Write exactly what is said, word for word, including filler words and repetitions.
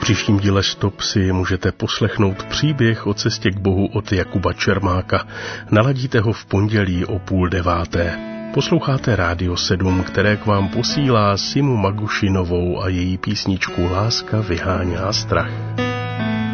příštím díle Stop si můžete poslechnout příběh o cestě k Bohu od Jakuba Čermáka. Naladíte ho v pondělí o půl deváté. Posloucháte Rádio sedm, které k vám posílá Simu Magušinovou a její písničku Láska vyháňá strach.